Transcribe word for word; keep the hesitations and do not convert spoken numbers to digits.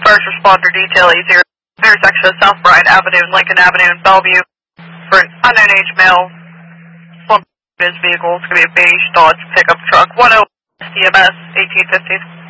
first responder detail easier. Intersection of South Bryant Avenue and Lincoln Avenue in Bellevue for an unknown age male. One of his vehicles could be a beige Dodge pickup truck. one oh C M S eighteen fifty.